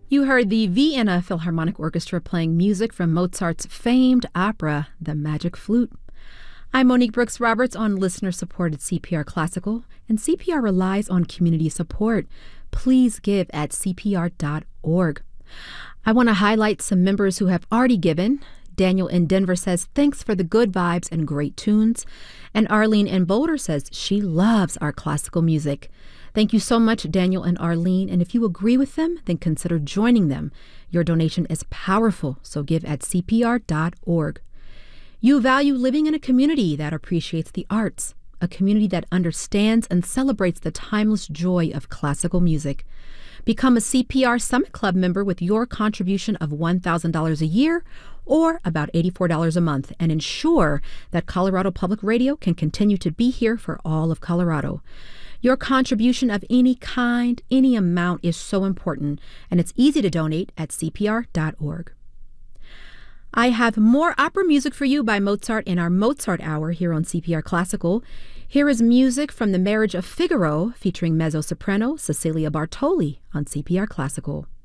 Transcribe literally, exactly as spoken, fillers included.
You heard the Vienna Philharmonic Orchestra playing music from Mozart's famed opera, The Magic Flute. I'm Monique Brooks Roberts on listener-supported C P R Classical, and C P R relies on community support. Please give at C P R dot org. I want to highlight some members who have already given. Daniel in Denver says, thanks for the good vibes and great tunes. And Arlene in Boulder says she loves our classical music. Thank you so much, Daniel and Arlene. And if you agree with them, then consider joining them. Your donation is powerful, so give at C P R dot org. You value living in a community that appreciates the arts, a community that understands and celebrates the timeless joy of classical music. Become a C P R Summit Club member with your contribution of one thousand dollars a year or about eighty-four dollars a month and ensure that Colorado Public Radio can continue to be here for all of Colorado. Your contribution of any kind, any amount is so important, and it's easy to donate at C P R dot org. I have more opera music for you by Mozart in our Mozart Hour here on C P R Classical. Here is music from The Marriage of Figaro featuring mezzo-soprano Cecilia Bartoli on C P R Classical.